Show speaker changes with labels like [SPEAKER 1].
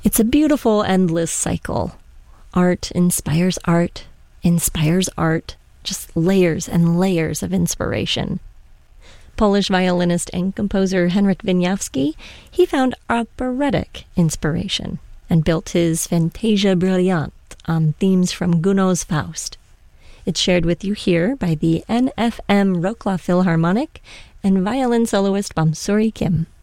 [SPEAKER 1] It's a beautiful, endless cycle. Art inspires art, just layers and layers of inspiration. Polish violinist and composer Henryk Wieniawski, he found operatic inspiration and built his Fantasia Brilliant on themes from Gounod's Faust. It's shared with you here by the NFM Wrocław Philharmonic and violin soloist Bamsuri Kim.